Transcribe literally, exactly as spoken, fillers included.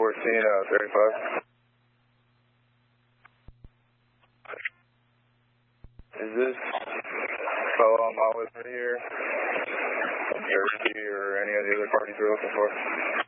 fourteen, uh, thirty-five. Is this fellow on my list right here? Jersey or any of the other parties we're looking for?